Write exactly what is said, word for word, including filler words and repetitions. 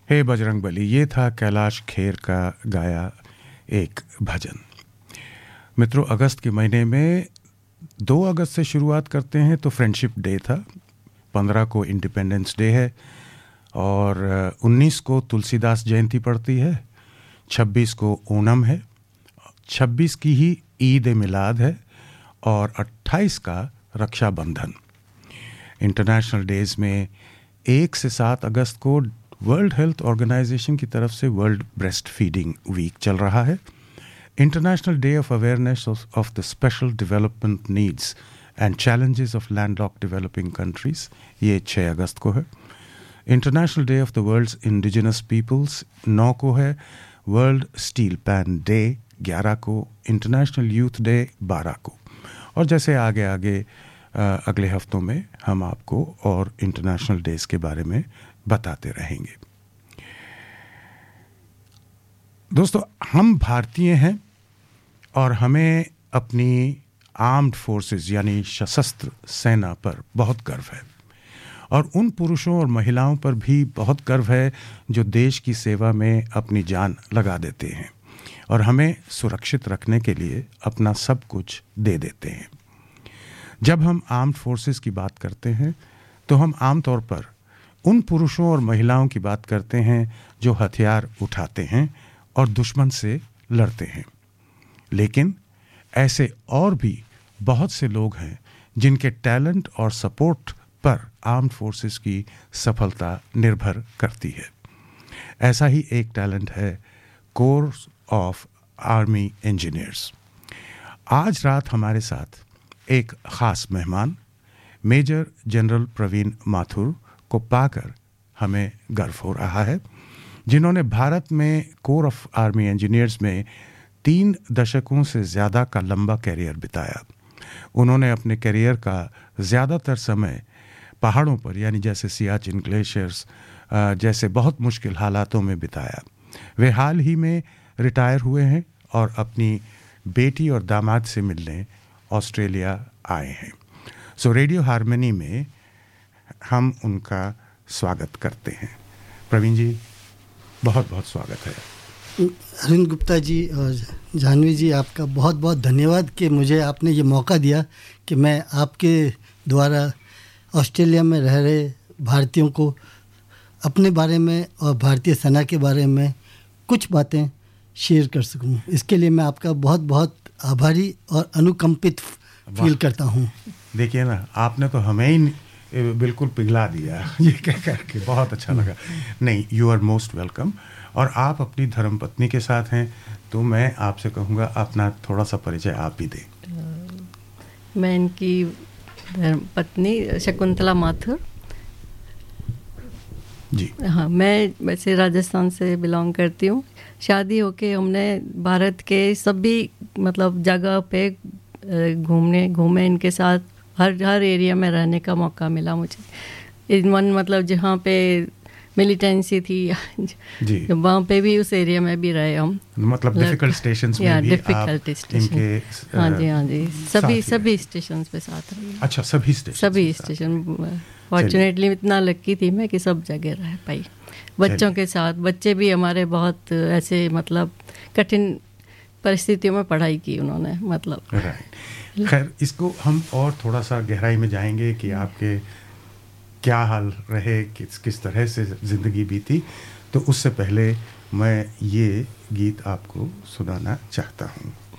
हे बजरंगबली, ये था कैलाश खेर का गाया एक भजन। मित्रों, अगस्त के महीने में दो अगस्त से शुरुआत करते हैं तो फ्रेंडशिप डे था, पंद्रह को इंडिपेंडेंस डे है और उन्नीस को तुलसीदास जयंती पड़ती है, छब्बीस को ओणम है, छब्बीस की ही ईद ए मिलाद है और अट्ठाईस का रक्षाबंधन। इंटरनेशनल डेज में एक से सात अगस्त को वर्ल्ड हेल्थ ऑर्गेनाइजेशन की तरफ से वर्ल्ड ब्रेस्ट फीडिंग वीक चल रहा है। International day of awareness of the special development needs and challenges of landlocked developing countries, ये छः अगस्त को है। International day of the world's indigenous peoples नौ को है। वर्ल्ड स्टील पैन डे ग्यारह को, इंटरनेशनल यूथ डे बारह को। और जैसे आगे आगे अगले हफ्तों में हम आपको और इंटरनेशनल डेज के बारे में बताते रहेंगे। दोस्तों, हम भारतीय हैं और हमें अपनी आर्म्ड फोर्सेस यानी सशस्त्र सेना पर बहुत गर्व है और उन पुरुषों और महिलाओं पर भी बहुत गर्व है जो देश की सेवा में अपनी जान लगा देते हैं और हमें सुरक्षित रखने के लिए अपना सब कुछ दे देते हैं। जब हम आर्म्ड फोर्सेस की बात करते हैं तो हम आमतौर पर उन पुरुषों और महिलाओं की बात करते हैं जो हथियार उठाते हैं और दुश्मन से लड़ते हैं, लेकिन ऐसे और भी बहुत से लोग हैं जिनके टैलेंट और सपोर्ट पर आर्म्ड फोर्सेस की सफलता निर्भर करती है। ऐसा ही एक टैलेंट है कोर्स ऑफ आर्मी इंजीनियर्स। आज रात हमारे साथ एक ख़ास मेहमान मेजर जनरल प्रवीण माथुर को पाकर हमें गर्व हो रहा है, जिन्होंने भारत में कोर ऑफ आर्मी इंजीनियर्स में तीन दशकों से ज़्यादा का लंबा करियर बिताया। उन्होंने अपने करियर का ज़्यादातर समय पहाड़ों पर यानी जैसे सियाचिन ग्लेशियर्स जैसे बहुत मुश्किल हालातों में बिताया। वे हाल ही में रिटायर हुए हैं और अपनी बेटी और दामाद से मिलने ऑस्ट्रेलिया आए हैं। सो रेडियो हार्मनी में हम उनका स्वागत करते हैं। प्रवीण जी, बहुत बहुत स्वागत है। अरविंद गुप्ता जी और जानवी जी, आपका बहुत बहुत धन्यवाद कि मुझे आपने ये मौका दिया कि मैं आपके द्वारा ऑस्ट्रेलिया में रह रहे भारतीयों को अपने बारे में और भारतीय सेना के बारे में कुछ बातें शेयर कर सकूं। इसके लिए मैं आपका बहुत बहुत आभारी और अनुकंपित फील करता हूं। देखिए ना, आपने तो हमें ही बिल्कुल पिघला दिया ये कह करके, बहुत अच्छा लगा। नहीं, यू आर मोस्ट वेलकम। और आप अपनी धर्मपत्नी के साथ हैं तो मैं आपसे कहूँगा अपना थोड़ा सा परिचय आप भी दें। मैं इनकी धर्मपत्नी शकुंतला माथुर जी। हाँ, मैं वैसे राजस्थान से बिलोंग करती हूँ। शादी होके हमने भारत के सभी मतलब जगह पे घूमने घूमे इनके साथ, हर हर एरिया में रहने का मौका मिला मुझे। इन वन मतलब जहाँ पे मिलिटेंसी थी जी, वहाँ पे भी उस एरिया में भी रहे हम, मतलब डिफिकल्ट स्टेशंस में भी आप इनके। हाँ जी, हाँ जी, सभी सभी स्टेशंस पे साथ रहे। अच्छा, सभी स्टेशन सभी स्टेशन फॉर्चुनेटली इतना लकी थी मैं कि सब जगह रह पाई बच्चों के साथ। बच्चे भी हमारे बहुत ऐसे मतलब कठिन परिस्थितियों में पढ़ाई की उन्होंने, मतलब। राइट। खैर, इसको हम और थोड़ा सा गहराई में जाएंगे कि आपके क्या हाल रहे, किस किस तरह से ज़िंदगी बीती। तो उससे पहले मैं ये गीत आपको सुनाना चाहता हूँ।